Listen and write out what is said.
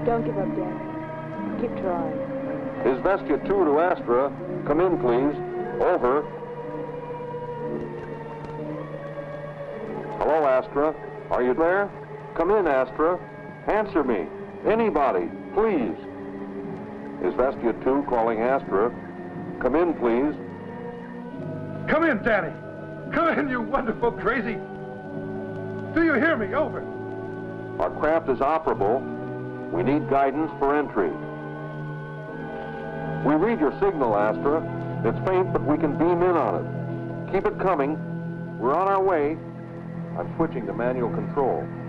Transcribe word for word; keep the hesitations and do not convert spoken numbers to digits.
Don't give up, Danny. Keep trying. Is Vestia two to Astra? Come in, please. Over. Hello, Astra. Are you there? Come in, Astra. Answer me. Anybody, please. Is Vestia two calling Astra? Come in, please. Come in, Danny. Come in, you wonderful crazy. Do you hear me? Over. Our craft is operable. We need guidance for entry. We read your signal, Astra. It's faint, but we can beam in on it. Keep it coming. We're on our way. I'm switching to manual control.